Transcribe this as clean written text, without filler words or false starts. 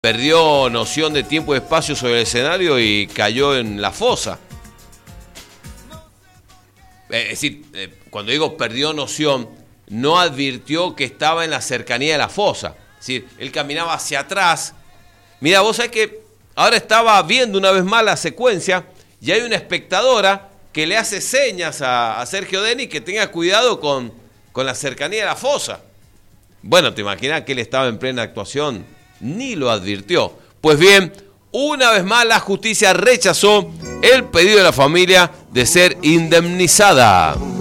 perdió noción de tiempo y espacio sobre el escenario y cayó en la fosa. Es decir, cuando digo perdió noción, no advirtió que estaba en la cercanía de la fosa. Es decir, él caminaba hacia atrás. Mira, vos sabés que ahora estaba viendo una vez más la secuencia y hay una espectadora que le hace señas a Sergio Denis que tenga cuidado con la cercanía de la fosa. Bueno, te imaginas que él estaba en plena actuación, ni lo advirtió. Pues bien, una vez más la justicia rechazó el pedido de la familia de ser indemnizada.